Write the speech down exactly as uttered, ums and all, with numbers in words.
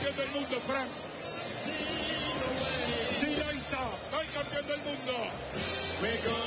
campeón del mundo, Frank. Sí, Loiza, no hay campeón del mundo.